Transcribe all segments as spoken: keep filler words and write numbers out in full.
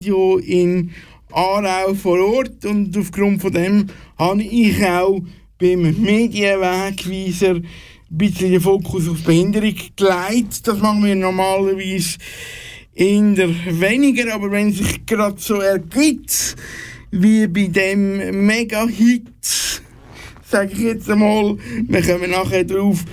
Radio in Aarau vor Ort und aufgrund von dem habe ich auch beim Medienwegweiser ein bisschen den Fokus auf Behinderung gelegt. Das machen wir normalerweise eher weniger, aber wenn es sich gerade so ergibt, wie bei dem Mega-Hit, sage ich jetzt einmal, wir kommen nachher drauf,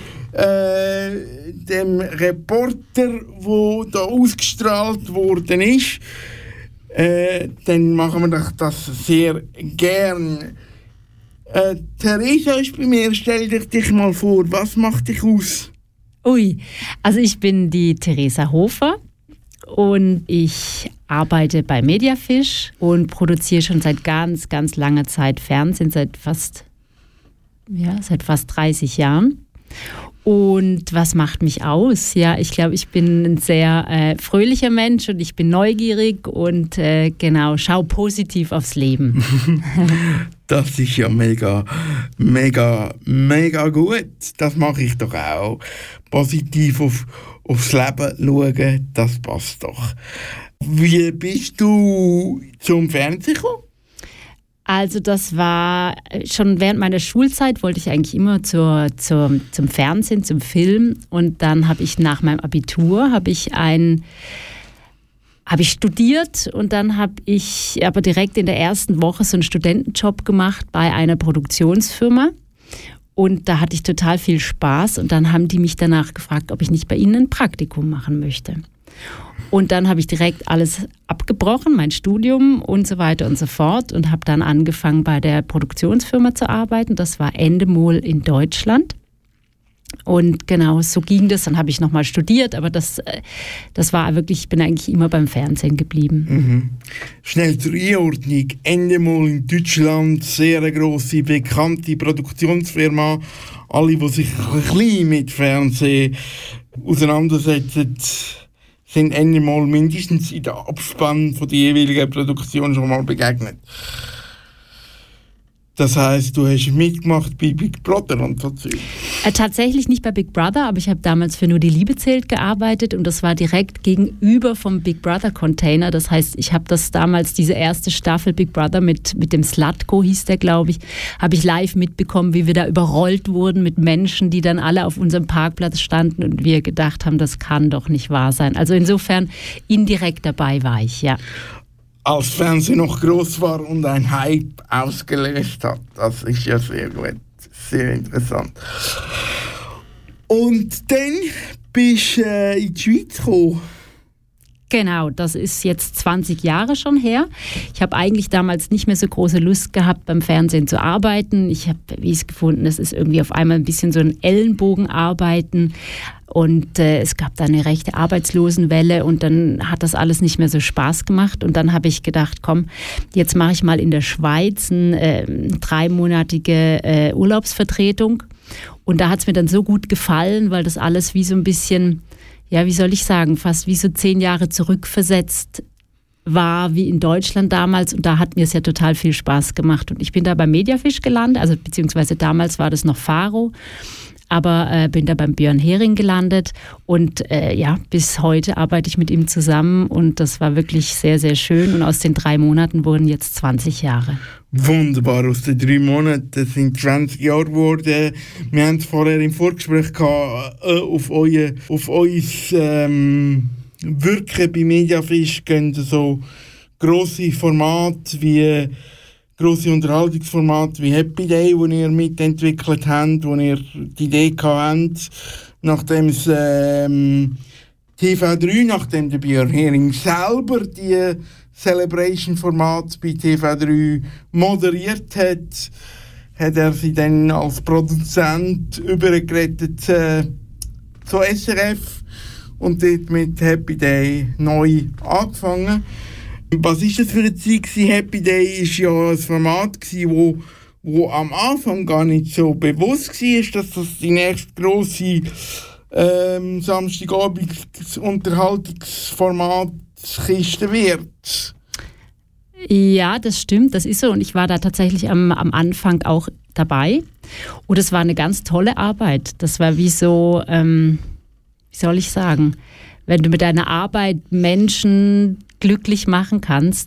äh, dem Reporter, der da ausgestrahlt worden ist, äh, dann machen wir das sehr gern. Äh, Theresa ist bei mir, stell dich, dich mal vor, was macht dich aus? Ui, also ich bin die Theresa Hofer und ich arbeite bei Mediafish und produziere schon seit ganz, ganz langer Zeit Fernsehen, seit fast, ja, seit fast dreißig Jahren. Und was macht mich aus? Ja, ich glaube, ich bin ein sehr äh, fröhlicher Mensch und ich bin neugierig und äh, genau, schau positiv aufs Leben. Das ist ja mega, mega, mega gut. Das mache ich doch auch. Positiv auf, aufs Leben schauen, das passt doch. Wie bist du zum Fernsehen gekommen? Also das war schon während meiner Schulzeit, wollte ich eigentlich immer zur, zur, zum Fernsehen, zum Film. Und dann habe ich nach meinem Abitur, habe ich ein... habe ich studiert und dann habe ich aber direkt in der ersten Woche so einen Studentenjob gemacht bei einer Produktionsfirma und da hatte ich total viel Spaß und dann haben die mich danach gefragt, ob ich nicht bei ihnen ein Praktikum machen möchte. Und dann habe ich direkt alles abgebrochen, mein Studium und so weiter und so fort und habe dann angefangen bei der Produktionsfirma zu arbeiten. Das war Endemol in Deutschland. Und genau, so ging das. Dann habe ich nochmal studiert, aber das, das war wirklich, ich bin eigentlich immer beim Fernsehen geblieben. Mhm. Schnell zur Einordnung. Endemol in Deutschland, sehr eine grosse, bekannte Produktionsfirma. Alle, die sich ein bisschen mit Fernsehen auseinandersetzen, sind Endemol mindestens in der Abspann von der jeweiligen Produktion schon mal begegnet. Das heisst, du hast mitgemacht bei Big Brother und so Zeug? Äh, tatsächlich nicht bei Big Brother, aber ich habe damals für Nur die Liebe zählt gearbeitet und das war direkt gegenüber vom Big Brother Container. Das heißt, ich habe das damals, diese erste Staffel Big Brother mit, mit dem Slatko hieß der, glaube ich, habe ich live mitbekommen, wie wir da überrollt wurden mit Menschen, die dann alle auf unserem Parkplatz standen und wir gedacht haben, das kann doch nicht wahr sein. Also insofern indirekt dabei war ich, ja. Als Fernsehen noch groß war und ein Hype ausgelöst hat. Das ist ja sehr gut, sehr interessant. Und dann bist du äh, in die Schweiz gekommen. Genau, das ist jetzt zwanzig Jahre schon her. Ich habe eigentlich damals nicht mehr so große Lust gehabt, beim Fernsehen zu arbeiten. Ich habe, wie es gefunden, es ist irgendwie auf einmal ein bisschen so ein Ellenbogenarbeiten. Und äh, es gab da eine rechte Arbeitslosenwelle und dann hat das alles nicht mehr so Spaß gemacht. Und dann habe ich gedacht, komm, jetzt mache ich mal in der Schweiz eine äh, dreimonatige äh, Urlaubsvertretung. Und da hat es mir dann so gut gefallen, weil das alles wie so ein bisschen, ja, wie soll ich sagen, fast wie so zehn Jahre zurückversetzt war, wie in Deutschland damals. Und da hat mir es ja total viel Spaß gemacht. Und ich bin da bei Mediafish gelandet, also beziehungsweise damals war das noch Faro. Aber äh, bin da beim Björn Hering gelandet und äh, ja, bis heute arbeite ich mit ihm zusammen und das war wirklich sehr, sehr schön und aus den drei Monaten wurden jetzt zwanzig Jahre. Wunderbar, aus den drei Monaten sind zwanzig Jahre geworden. Wir haben es vorher im Vorgespräch gehabt, äh, auf euer, auf euer ähm, Wirken bei Mediafish gehen so grosse Formate wie grosse Unterhaltungsformate wie Happy Day, die ihr mitentwickelt habt, wo ihr die Idee hattet, nachdem es ähm, T V drei, nachdem der Björn Hering selber die Celebration-Format bei T V drei moderiert hat, hat er sie dann als Produzent übergerettet äh, zu S R F und dort mit Happy Day neu angefangen. Was war das für eine Zeit? Happy Day war ja ein Format, wo, wo am Anfang gar nicht so bewusst war, dass das die nächste grosse ähm, Samstagabend-Unterhaltungsformat-Kiste wird. Ja, das stimmt, das ist so. Und ich war da tatsächlich am, am Anfang auch dabei. Und es war eine ganz tolle Arbeit. Das war wie so, ähm, wie soll ich sagen, wenn du mit deiner Arbeit Menschen glücklich machen kannst